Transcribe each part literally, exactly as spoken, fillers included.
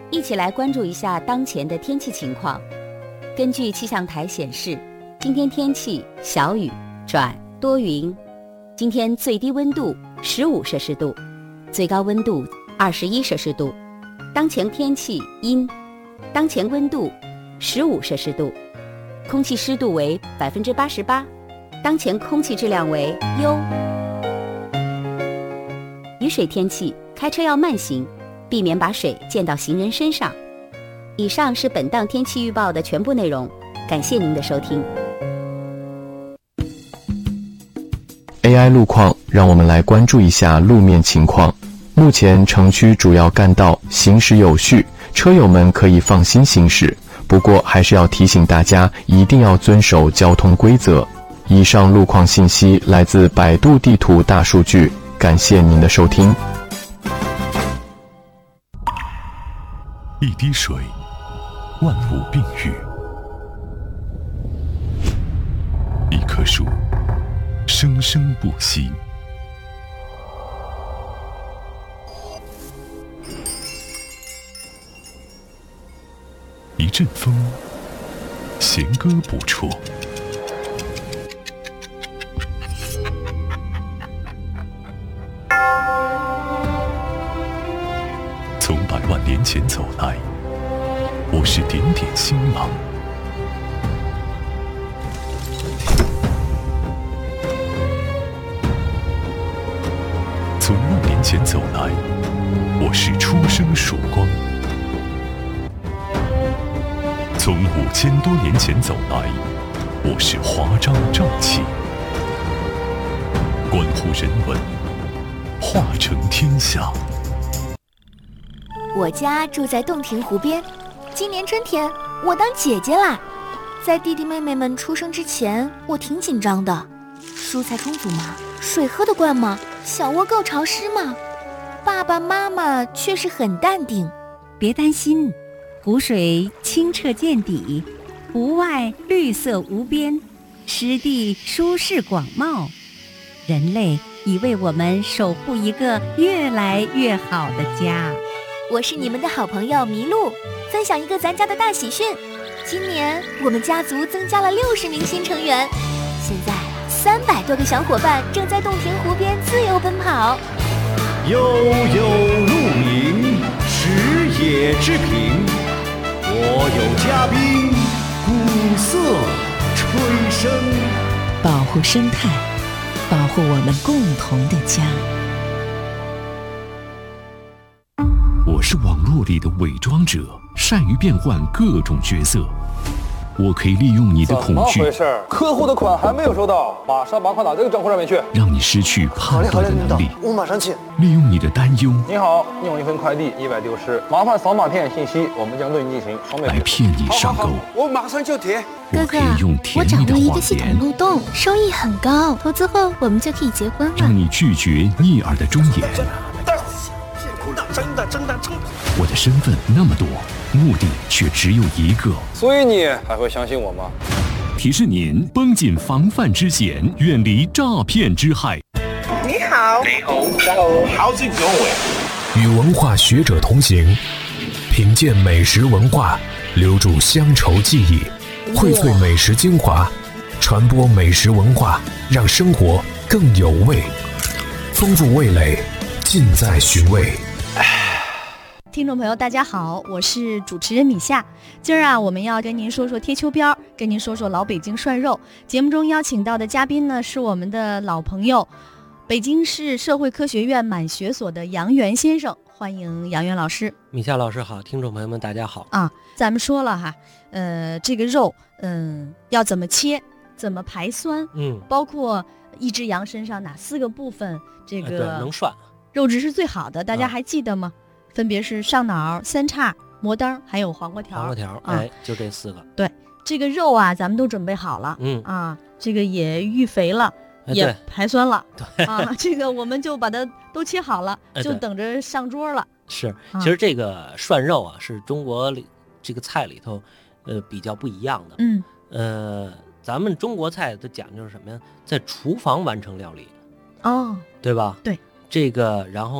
一起来关注一下当前的天气情况。根据气象台显示，今天天气小雨转多云，今天最低温度十五摄氏度，最高温度二十一摄氏度。当前天气阴，当前温度十五摄氏度，空气湿度为百分之八十八，当前空气质量为优。雨水天气，开车要慢行，避免把水溅到行人身上。以上是本档天气预报的全部内容，感谢您的收听。 A I 路况，让我们来关注一下路面情况。目前城区主要干道行驶有序，车友们可以放心行驶。不过还是要提醒大家，一定要遵守交通规则。以上路况信息来自百度地图大数据，感谢您的收听。 一滴水，万物并育；一棵树，生生不息；一阵风，弦歌不辍；从百万年前走来，我是点点星芒；从万年前走来，我是初生曙光；从五千多年前走来，我是华章正气。关乎人文，化成天下。 我家住在洞庭湖边，今年春天我当姐姐啦。在弟弟妹妹们出生之前，我挺紧张的。蔬菜充足吗？水喝得惯吗？小窝够潮湿吗？爸爸妈妈却是很淡定。 别担心，湖水清澈见底，湖外绿色无边，湿地舒适广袤。人类已为我们守护一个越来越好的家。 我是你们的好朋友麋鹿，分享一个咱家的大喜讯。今年我们家族增加了六十名新成员，现在三百多个小伙伴正在洞庭湖边自由奔跑。 悠悠鹿鸣，食野之苹。我有嘉宾，鼓瑟吹笙。 保护生态，保护我们共同的家。 我是网络里的伪装者，善于变换各种角色。我可以利用你的恐惧， 怎么回事？客户的款还没有收到，马上把款打这个账户上面去， 让你失去判断的能力。 我马上去。 利用你的担忧， 你好，你有一份快递意外丢失，麻烦扫码填写信息，我们将对你进行双倍来骗你上钩。 我马上就填。 哥哥，我掌握一个系统漏洞，收益很高，投资后我们就可以结婚了。 让你拒绝逆耳的忠言。 真的真的真的， 我的身份那么多，目的却只有一个， 所以你还会相信我吗？ 提示您绷紧防范之弦，远离诈骗之害。 你好，你好 ，How's it going？ 与文化学者同行，品鉴美食文化，留住乡愁记忆，荟萃美食精华，传播美食文化，让生活更有味，丰富味蕾，尽在寻味。 听众朋友大家好，我是主持人米夏。今儿啊我们要跟您说说贴秋膘，跟您说说老北京涮肉。节目中邀请到的嘉宾呢是我们的老朋友，北京市社会科学院满学所的杨元先生，欢迎杨元老师。 米夏老师好，听众朋友们大家好啊。咱们说了哈，呃这个肉嗯要怎么切，怎么排酸， 嗯， 包括一只羊身上哪四个部分这个、 呃、能涮肉质是最好的，大家还记得吗？啊，分别是上脑、三叉、磨灯还有黄瓜条。 黄瓜条， 啊、 哎，就这四个。 对，这个肉啊，咱们都准备好了， 嗯啊，这个也预肥了， 哎、 也排酸了， 对啊，这个我们就把它都切好了， 哎、 就等着上桌了。 是，其实这个涮肉啊，是中国里这个菜里头，呃，比较不一样的。 嗯， 呃，咱们中国菜的讲究是什么呀？在厨房完成料理。 哦， 对吧？ 对， 这个，然后呢？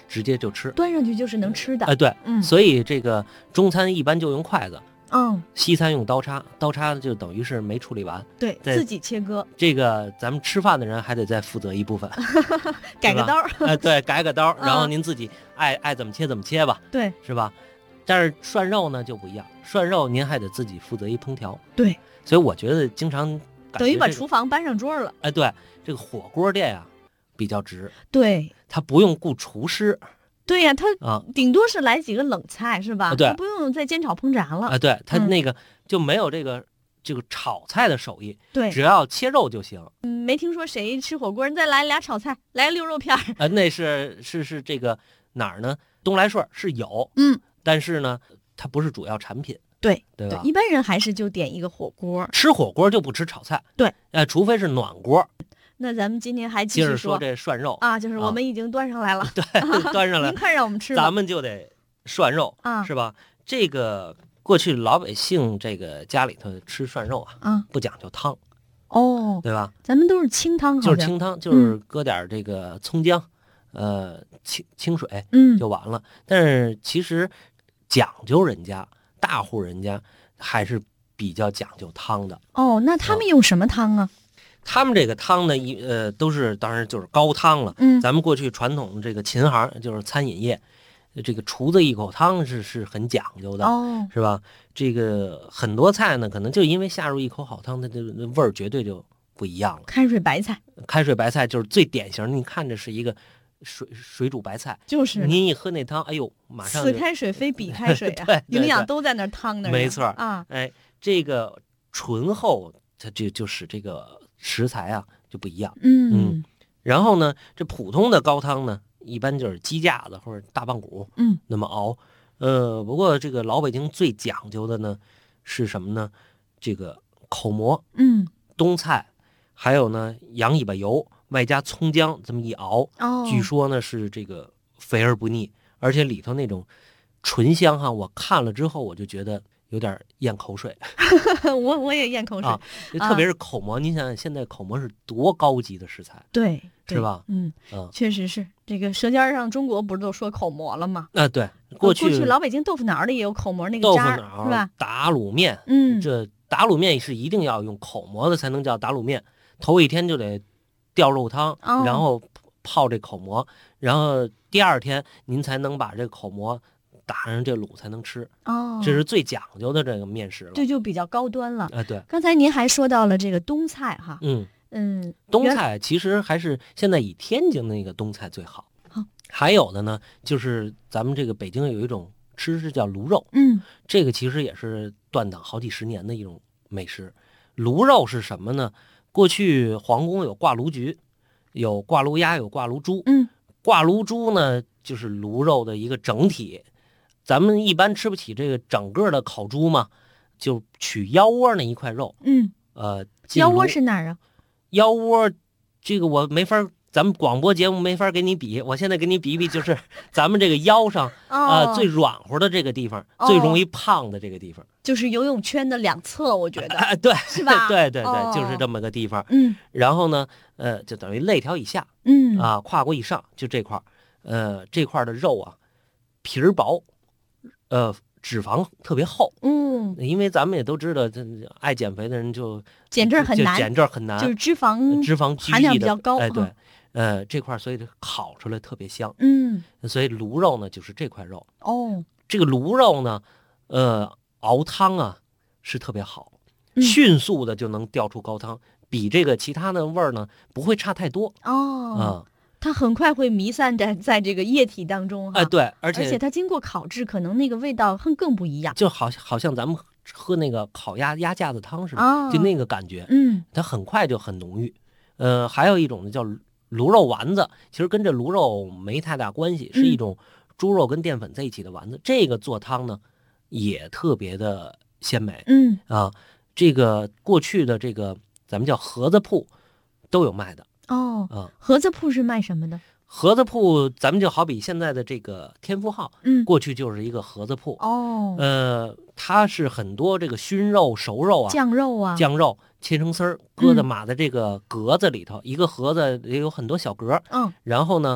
直接就吃， 端上去就是能吃的。 哎，对， 嗯， 所以这个中餐一般就用筷子， 嗯， 西餐用刀叉，刀叉就等于是没处理完， 对，自己切割。 这个咱们吃饭的人还得再负责一部分， 改个刀， 哎，对，改个刀，然后您自己爱爱怎么切怎么切吧， 对， 是吧？但是涮肉呢就不一样，涮肉您还得自己负责一烹调， 对， 所以我觉得经常、这个、 等于把厨房搬上桌了。 哎，对，这个火锅店啊比较值， 对， 他不用雇厨师。 对呀、啊，他啊， 顶多是来几个冷菜是吧？ 啊、对， 他不用再煎炒烹炸了。 啊，对他那个、嗯、就没有这个这个炒菜的手艺， 对， 只要切肉就行。 嗯，没听说谁吃火锅，你再来俩炒菜，来溜肉片儿。 啊，那是是是这个哪儿呢？东来顺是有， 嗯， 但是呢，它不是主要产品。 对对吧？ 一般人还是就点一个火锅， 吃火锅就不吃炒菜。 对， 呃，除非是暖锅。 那咱们今天还继续说接着说这涮肉啊，就是我们已经端上来了， 啊、对，端上来， 您看让我们吃， 咱们就得涮肉啊， 是吧？这个过去老百姓这个家里头吃涮肉啊， 啊， 不讲究汤， 哦， 对吧？ 咱们都是清汤， 就是清汤，就是搁点这个葱姜，嗯、呃，清清水， 嗯， 就完了。但是其实讲究人家大户人家还是比较讲究汤的。 哦，那他们用什么汤啊？ 他们这个汤呢，一呃都是当然就是高汤了。 嗯， 咱们过去传统的这个秦行就是餐饮业，这个厨子一口汤是是很讲究的， 哦， 是吧？这个很多菜呢，可能就因为下入一口好汤，它的味儿绝对就不一样了。 开水白菜， 开水白菜就是最典型的，你看着是一个水水煮白菜， 就是您一喝那汤，哎呦，马上此开水非彼开水啊， 对， 营养都在那汤那儿， 没错啊。 哎，这个醇厚，它就就使这个食材啊就不一样。 嗯嗯，然后呢，这普通的高汤呢，一般就是鸡架子或者大棒骨， 嗯， 那么熬。呃，不过这个老北京最讲究的呢是什么呢？这个口蘑， 嗯， 冬菜，还有呢羊尾巴油，外加葱姜，这么一熬， 哦， 据说呢是这个肥而不腻，而且里头那种醇香哈，我看了之后我就觉得有点咽口水。 我我也咽口水啊，特别是口蘑，啊、您想想现在口蘑是多高级的食材， 对， 是吧？ 嗯嗯， 确实是。这个《舌尖上中国》不是都说口蘑了吗？ 啊，对，过去、 过去老北京豆腐脑里也有口蘑那个豆腐渣， 脑是吧？ 打卤面， 嗯， 这打卤面是一定要用口蘑的才能叫打卤面。头一天就得吊肉汤， 哦、 然后泡这口蘑，然后第二天您才能把这口蘑打上这卤才能吃。 哦， 这是最讲究的这个面食了， 这就比较高端了。 啊，对。 刚才您还说到了这个冬菜哈， 嗯嗯， 冬菜其实还是现在以天津的那个冬菜最好。 好， 还有的呢，就是咱们这个北京有一种吃是叫卤肉， 嗯， 这个其实也是断档好几十年的一种美食。卤肉是什么呢？过去皇宫有挂炉局，有挂炉鸭，有挂炉猪。 嗯， 挂炉猪呢，就是卤肉的一个整体。咱们一般吃不起这个整个的烤猪嘛，就取腰窝那一块肉。 嗯， 呃， 腰窝是哪儿啊？ 腰窝，这个我没法，咱们广播节目没法给你比。我现在给你比一比，就是咱们这个腰上啊、 哦呃、最软和的这个地方， 哦、 最容易胖的这个地方， 就是游泳圈的两侧，我觉得。 啊，对， 是吧？ 对对对， 哦、 就是这么个地方。 嗯， 然后呢，呃，就等于肋条以下， 嗯啊，胯骨以上，就这块儿，呃，这块的肉啊，皮儿薄，呃，脂肪特别厚。 嗯， 因为咱们也都知道，这爱减肥的人就减这儿很难， 减这儿很难， 就是脂肪脂肪含量比较高。 哎，对，呃，这块所以烤出来特别香。 嗯， 所以卤肉呢就是这块肉。 哦， 这个卤肉呢，呃，熬汤啊是特别好， 嗯、 迅速的就能调出高汤，比这个其他的味儿呢不会差太多。 哦， 啊、 嗯。它很快会弥散在在这个液体当中哈， 哎，对，而且而且它经过烤制，可能那个味道更更不一样， 就好像好像咱们喝那个烤鸭鸭架子汤似的， 啊、 就那个感觉， 嗯， 它很快就很浓郁。呃，还有一种呢叫卤肉丸子，其实跟这卤肉没太大关系，是一种猪肉跟淀粉在一起的丸子。嗯、这个做汤呢也特别的鲜美， 嗯啊，这个过去的这个咱们叫盒子铺都有卖的。 哦， 嗯， 盒子铺是卖什么的？ 盒子铺，咱们就好比现在的这个天福号， 嗯， 过去就是一个盒子铺。 哦， 呃，它是很多这个熏肉、熟肉啊、 酱肉啊、 酱肉切成丝儿，搁在码在这个格子里头，嗯、一个盒子也有很多小格， 嗯， 然后呢，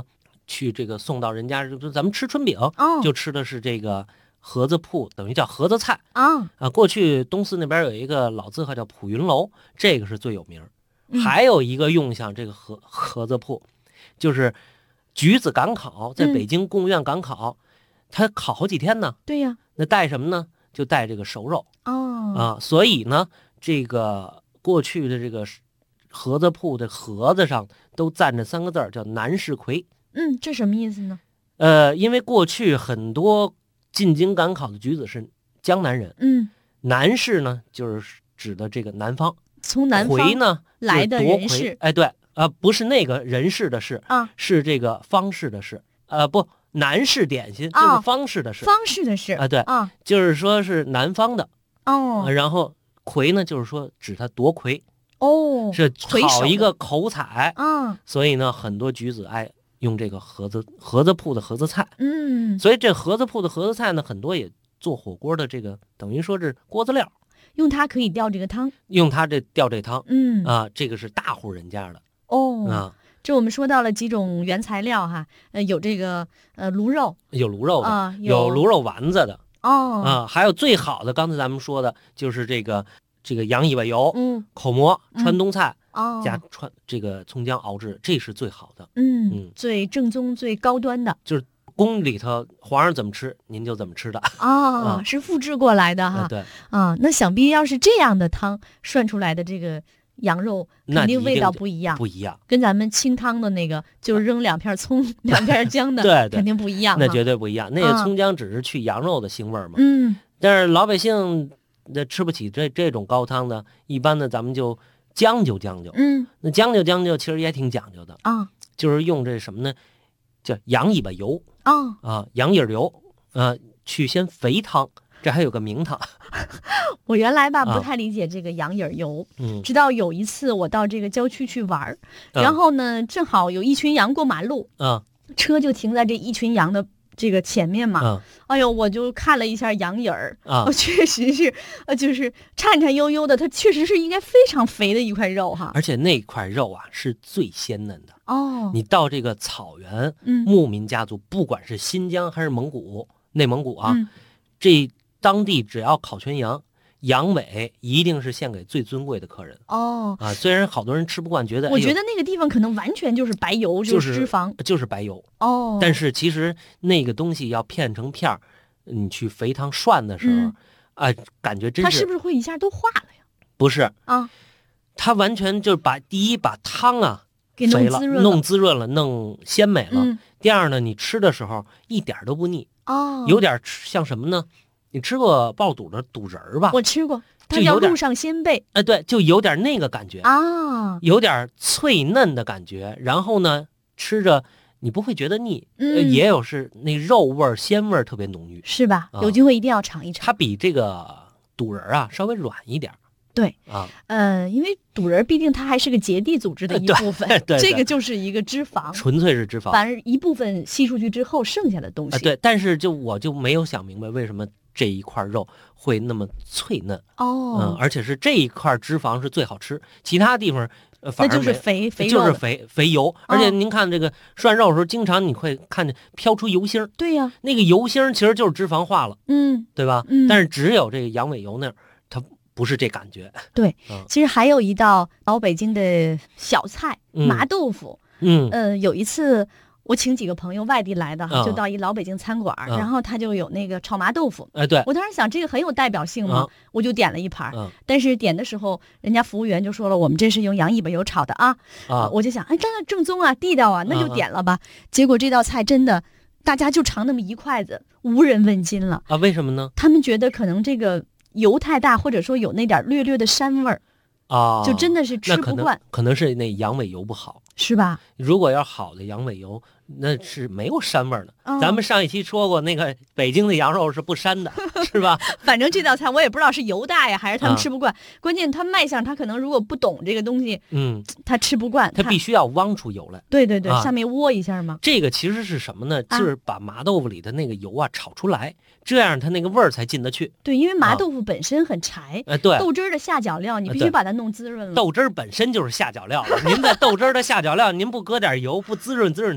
去这个送到人家，就咱们吃春饼， 哦、 就吃的是这个盒子铺，等于叫盒子菜啊啊。过去东四那边有一个老字号叫普云楼，这个是最有名。 嗯、 还有一个用像这个盒盒子铺，就是橘子赶考，在北京贡院赶考，他、嗯、考好几天呢。 对呀， 那带什么呢？就带这个熟肉哦啊。所以呢，这个过去的这个盒子铺的盒子上都站着三个字叫南市魁。 嗯，这什么意思呢？ 呃，因为过去很多进京赶考的举子是江南人， 嗯， 南市呢就是指的这个南方， 从南方魁呢来的人士， 哎，对，呃，不是那个人士的士啊， 是这个方士的士，呃，不，南市点心就是方士的士， 哦、方士的士啊、呃，对啊， 就是说是南方的哦、 呃，然后魁呢就是说指他夺魁哦， 是考一个口彩啊， 所以呢很多举子爱用这个盒子盒子铺的盒子菜， 嗯， 所以这盒子铺的盒子菜呢，很多也做火锅的这个等于说是锅子料， 用它可以吊这个汤， 用它这吊这汤， 嗯啊，这个是大户人家的哦啊。 这我们说到了几种原材料哈，呃，有这个呃卤肉， 有卤肉的， 啊、 有卤肉丸子的哦啊，还有最好的，刚才咱们说的就是这个这个羊尾巴油， 嗯， 口蘑、川东菜。 嗯哦， 加川这个葱姜熬制，这是最好的， 嗯嗯， 最正宗、最高端的， 就是宫里头皇上怎么吃，您就怎么吃的哦， 啊、 是复制过来的哈， 啊对啊，那想必要是这样的汤涮出来的这个羊肉，肯定味道不一样， 不一样， 跟咱们清汤的那个就是扔两片葱、两片姜的， 对对， 肯定不一样， 那绝对不一样。那个葱姜只是去羊肉的腥味嘛， 嗯， 但是老百姓这吃不起这这种高汤的，一般的咱们就。将就将就， 嗯， 那将就将就其实也挺讲究的啊， 就是用这什么呢？叫羊尾巴油啊啊，羊尾油啊，去先肥汤，这还有个名堂。 我原来吧不太理解这个羊尾油， 嗯， 直到有一次我到这个郊区去玩，然后呢，正好有一群羊过马路， 啊， 车就停在这一群羊的这个前面嘛， 嗯、 哎呦，我就看了一下羊眼儿啊， 我确实是，呃，就是颤颤悠悠的，它确实是应该非常肥的一块肉哈， 而且那块肉啊是最鲜嫩的哦。 你到这个草原， 嗯， 牧民家族，不管是新疆还是蒙古、内蒙古啊， 嗯、 这当地只要烤全羊。羊尾一定是献给最尊贵的客人哦啊！虽然好多人吃不惯，觉得我觉得那个地方可能完全就是白油， 就是脂肪， 就是白油哦。 但是其实那个东西要片成片儿，你去肥汤涮的时候， 嗯、 啊，感觉真是它是不是会一下都化了呀？ 不是啊， 它完全就是把第一把汤啊给弄滋润了， 弄滋润了，弄鲜美了。 嗯、 第二呢，你吃的时候一点都不腻哦， 有点像什么呢？你吃过爆肚的肚仁儿吧？ 我吃过。它叫陆上鲜贝， 哎，对，就有点那个感觉啊， 有点脆嫩的感觉。然后呢，吃着你不会觉得腻， 嗯， 呃、也有是那肉味儿、鲜味儿特别浓郁， 是吧？ 啊、 有机会一定要尝一尝。 它比这个肚仁啊稍微软一点。 对啊， 呃，因为肚仁毕竟它还是个结缔组织的一部分， 对对对这个就是一个脂肪， 纯粹是脂肪， 反而一部分吸出去之后，剩下的东西， 啊、对。但是就我就没有想明白为什么。这一块肉会那么脆嫩哦， 嗯，而且是这一块脂肪是最好吃，其他地方呃反而那就是肥肥就是肥肥油， 哦、 而且您看这个涮肉的时候，经常你会看见飘出油星， 对呀、啊， 那个油星其实就是脂肪化了， 嗯， 对吧？ 嗯， 但是只有这个羊尾油那儿，它不是这感觉。 对， 嗯、 其实还有一道老北京的小菜、 嗯、 麻豆腐， 嗯， 呃，有一次。我请几个朋友外地来的， 嗯、 就到一老北京餐馆， 嗯、 然后他就有那个炒麻豆腐。 哎，对， 我当时想这个很有代表性嘛， 嗯、 我就点了一盘、 嗯。 但是点的时候，人家服务员就说了，我们这是用羊尾巴油炒的啊。 啊， 我就想，哎，这正宗啊，地道啊，那就点了吧。嗯、结果这道菜真的，大家就尝那么一筷子，无人问津了啊？为什么呢？ 他们觉得可能这个油太大，或者说有那点略略的膻味儿。 啊， 就真的是吃不惯， 可能, 可能是那羊尾油不好， 是吧？ 如果要好的羊尾油，那是没有膻味的。 哦、 咱们上一期说过，那个北京的羊肉是不膻的，是吧？ 反正这道菜我也不知道是油大呀，还是他们吃不惯。 啊、 关键他卖相，他可能如果不懂这个东西， 嗯， 他吃不惯， 他必须要汪出油来。 对对对， 啊、 下面窝一下嘛。 这个其实是什么呢？ 啊、 就是把麻豆腐里的那个油啊炒出来，这样它那个味儿才进得去。 对，因为麻豆腐本身很柴， 哎、啊，对， 豆汁儿的下脚料你必须把它弄滋润了。 豆汁儿本身就是下脚料了，您在豆汁儿的下脚料，您不搁点油，不滋润滋润它，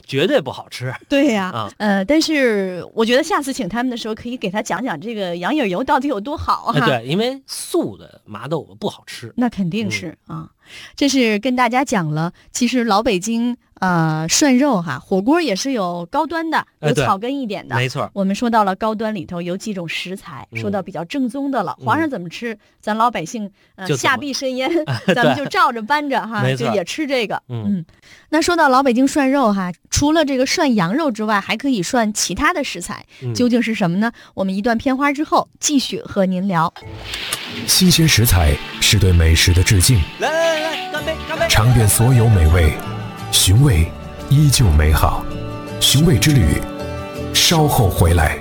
绝对不好吃。 对呀、 啊， 呃，但是我觉得下次请他们的时候，可以给他讲讲这个羊眼油到底有多好哈。 对，因为素的麻豆腐不好吃。 那肯定是、嗯、啊，这是跟大家讲了，其实老北京呃涮肉哈，火锅也是有高端的，有草根一点的， 没错。 我们说到了高端里头有几种食材，嗯、说到比较正宗的了，皇上怎么吃，嗯、咱老百姓呃下必甚焉，咱们就照着搬着哈，就也吃这个。嗯，嗯那说到老北京涮肉哈，除了这个涮羊肉之外，还可以涮其他的食材，嗯、究竟是什么呢？我们一段片花之后继续和您聊。 新鲜食材是对美食的致敬， 来来来，干杯干杯！ 尝遍所有美味，寻味依旧美好。寻味之旅，稍后回来。